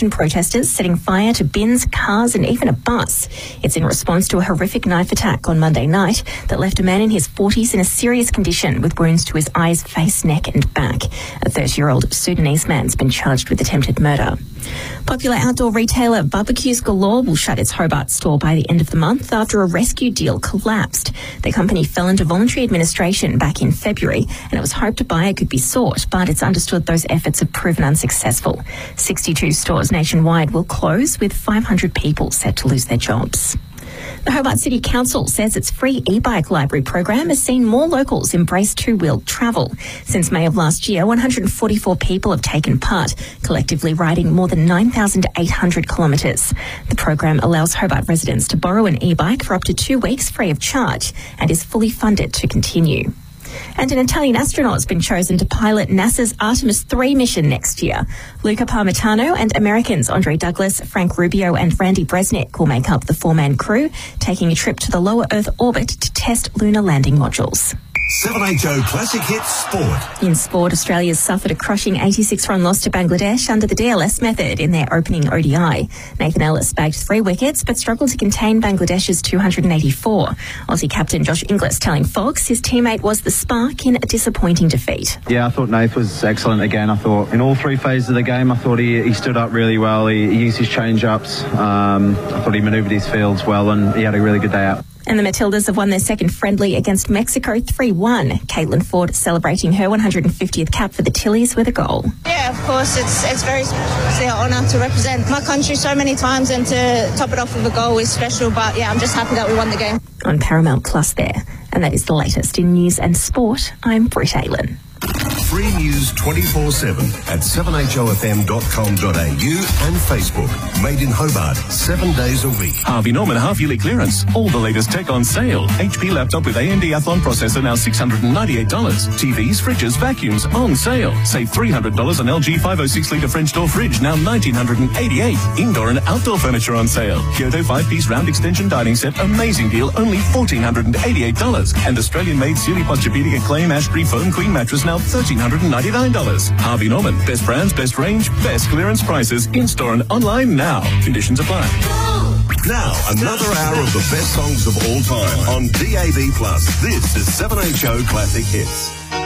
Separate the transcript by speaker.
Speaker 1: protesters setting fire to bins, cars and even a bus. It's in response to a horrific knife attack on Monday night that left a man in his 40s in a serious condition with wounds to his eyes, face, neck and back. A 30-year-old Sudanese man's been charged with attempted murder. Popular outdoor retailer Barbecues Galore will shut its Hobart store by the end of the month after a rescue deal collapsed. The company fell into voluntary administration back in February and it was hoped a buyer could be sought, but it's understood those efforts have proven unsuccessful. 62 stores nationwide will close, with 500 people set to lose their jobs. The Hobart City Council says its free e-bike library program has seen more locals embrace two-wheeled travel. Since May of last year, 144 people have taken part, collectively riding more than 9,800 kilometres. The program allows Hobart residents to borrow an e-bike for up to 2 weeks free of charge and is fully funded to continue. And an Italian astronaut has been chosen to pilot NASA's Artemis 3 mission next year. Luca Parmitano and Americans Andre Douglas, Frank Rubio and Randy Bresnik will make up the four-man crew, taking a trip to the lower Earth orbit to test lunar landing modules.
Speaker 2: 7HO Classic Hits Sport.
Speaker 1: In sport, Australia's suffered a crushing 86-run loss to Bangladesh under the DLS method in their opening ODI. Nathan Ellis bagged 3 wickets but struggled to contain Bangladesh's 284. Aussie captain Josh Inglis telling Fox his teammate was the spark in a disappointing defeat.
Speaker 3: Yeah, I thought Nath was excellent again. I thought in all 3 phases of the game, I thought he stood up really well. He used his change-ups. I thought he manoeuvred his fields well and he had a really good day out.
Speaker 1: And the Matildas have won their second friendly against Mexico 3-1. Caitlin Ford celebrating her 150th cap for the Tillies with a goal.
Speaker 4: Yeah, of course, it's very an honour to represent my country so many times, and to top it off with a goal is special. But yeah, I'm just happy that we won the game.
Speaker 1: On Paramount Plus there. And that is the latest in news and sport. I'm Britt Aylen.
Speaker 2: Free news 24/7 at 7hofm.com.au and Facebook. Made in Hobart, 7 days a week.
Speaker 5: Harvey Norman half-yearly clearance. All the latest tech on sale. HP laptop with AMD Athlon processor now $698. TVs, fridges, vacuums on sale. Save $300 on LG 506-litre French door fridge, now $1,988. Indoor and outdoor furniture on sale. Kyoto 5-piece round extension dining set, amazing deal, only $1,488. And Australian-made Sealy Posturepedic Acclaim Ashbury Foam Queen mattress, now $1,399. Harvey Norman, best brands, best range, best clearance prices, in-store and online now. Conditions apply.
Speaker 2: Now, another hour of the best songs of all time on DAB+. This is 7HO Classic Hits.